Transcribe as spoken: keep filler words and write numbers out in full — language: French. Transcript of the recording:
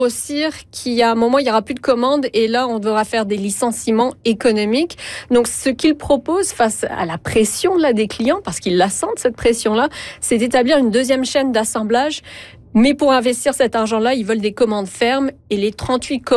grossir, qu'il y a un moment, il n'y aura plus de commandes et là, on devra faire des licenciements économiques. Donc, ce qu'ils proposent face à la pression là, des clients, parce qu'ils la sentent, cette pression-là, c'est d'établir une deuxième chaîne d'assemblage. Mais pour investir cet argent-là, ils veulent des commandes fermes et les trente-huit commandes